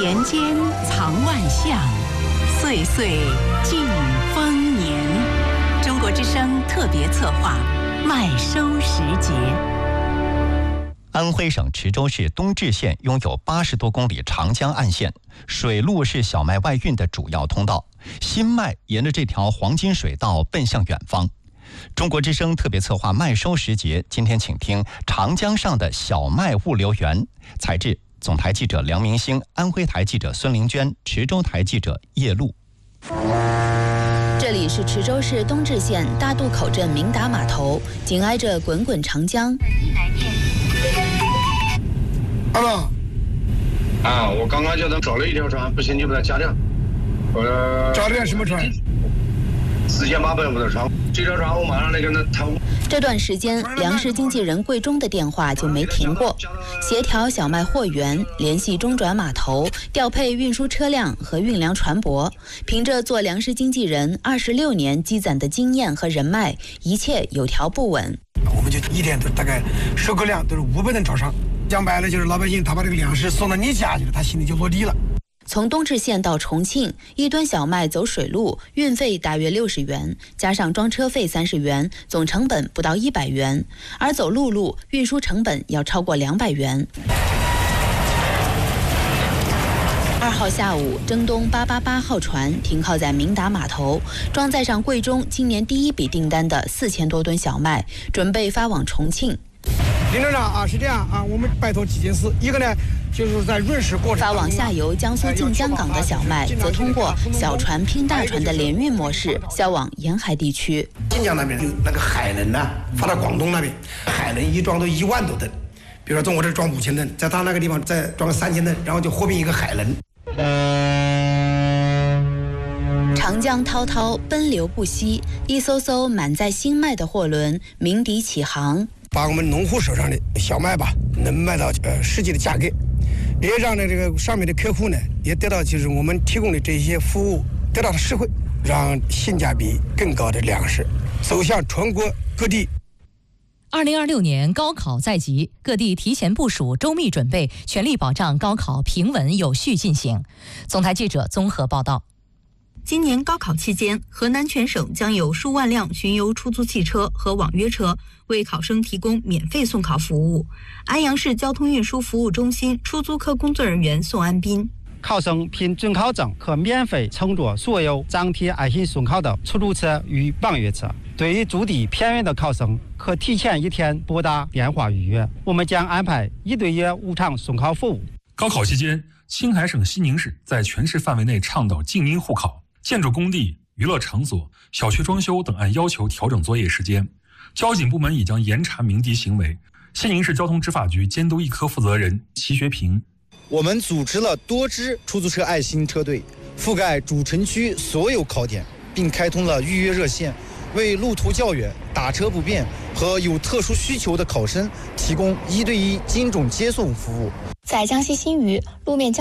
年间藏万象，岁岁尽丰年。中国之声特别策划麦收时节。 安徽省池州市东至县拥有80多公里长江岸线，水路是小麦外运的主要通道，新麦沿着这条黄金水道奔向远方。中国之声特别策划麦收时节，今天请听长江上的小麦物流园。采制总台记者梁明星，安徽台记者孙玲娟，池州台记者叶璐。 这里是池州市东至县大渡口镇明达码头，紧挨着滚滚长江。 我刚刚叫他找了一条船，不行就把它加掉。 找了什么船 ？4850的船，这条船我马上来跟他谈。 这段时间，粮食经纪人桂忠的电话就没停过，协调小麦货源，联系中转码头，调配运输车辆和运粮船舶。凭着做粮食经纪人26年积攒的经验和人脉，一切有条不紊。 我们就一天都大概收购量都是500吨朝上，讲白了就是老百姓他把这个粮食送到你家去了，他心里就落地了。 从东至县到重庆，1吨小麦走水路，运费大约60元，加上装车费30元，总成本不到100元。而走陆路，运输成本要超过200元。2号下午，征东888号船停靠在明达码头，装载上桂忠今年第一笔订单的4000多吨小麦，准备发往重庆。 林站长是这样我们拜托几件事，一个呢就是在运输过程发往下游江苏晋江港的小麦，则通过小船拼大船的联运模式销往沿海地区。 晋江那边有那个海轮发到广东那边，海轮一装都1万多吨，比如说从我这装5000吨，在他那个地方再装个3000吨，然后就合并一个海轮。 长江滔滔，奔流不息，一艘艘满载新麦的货轮鸣笛起航， 把我们农户手上的小麦能卖到实际的价格，也让这个上面的客户呢也得到就是我们提供的这些服务得到了实惠，让性价比更高的粮食走向全国各地。 2026年高考在即，各地提前部署、周密准备，全力保障高考平稳有序进行。总台记者综合报道。 今年高考期间，河南全省将有数万辆巡游出租汽车和网约车为考生提供免费送考服务。安阳市交通运输服务中心出租科工作人员宋安斌： 考生凭准考证可免费乘坐所有张贴爱心送考的出租车与网约车。对于住地偏远的考生，可提前1天拨打电话预约，我们将安排1对1无偿送考服务。 高考期间，青海省西宁市在全市范围内倡导静音护考，建筑工地、娱乐场所、小区装修等按要求调整作业时间。交警部门已将严查鸣笛行为。西宁市交通执法局监督一科负责人齐学平： 我们组织了多支出租车爱心车队，覆盖主城区所有考点，并开通了预约热线，为路途较远、打车不便和有特殊需求的考生提供1对1精准接送服务。 在江西新余路面